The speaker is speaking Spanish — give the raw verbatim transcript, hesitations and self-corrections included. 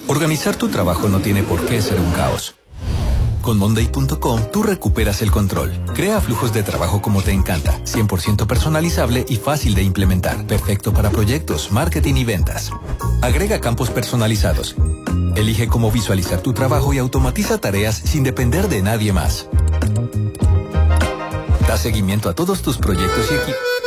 Organizar tu trabajo no tiene por qué ser un caos. Con Monday punto com tú recuperas el control. Crea flujos de trabajo como te encanta, cien por ciento personalizable y fácil de implementar. Perfecto para proyectos, marketing y ventas. Agrega campos personalizados. Elige cómo visualizar tu trabajo y automatiza tareas sin depender de nadie más. Da seguimiento a todos tus proyectos y equipos.